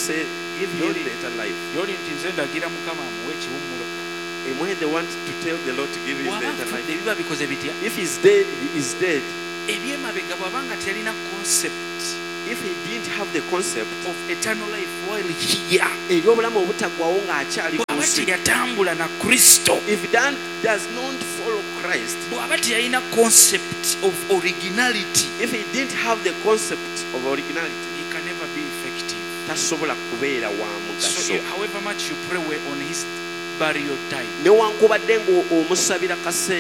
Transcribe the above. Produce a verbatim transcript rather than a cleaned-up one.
say, give him better life. Yoli nti nze ndagira Mukama amuwe ekiwummulo. And when they want to tell the Lord to give him better life, biba bikoze bitya? if he's dead, he is dead. Ebyemabega bw'abanga teyalina concept If he didn't have the concept of eternal life while here, ery'obulamu obutaggwawo ng'akyali ku bw'aba nsi, teyatambula na Kristo, if that does not follow Christ, bw'aba teyalina concept of originality, if he didn't have the concept of originality, he can never be effective. tasobola kubeera wa So mugaso. however much you pray on his burial time, Newankubadde ng'omusabira kaseera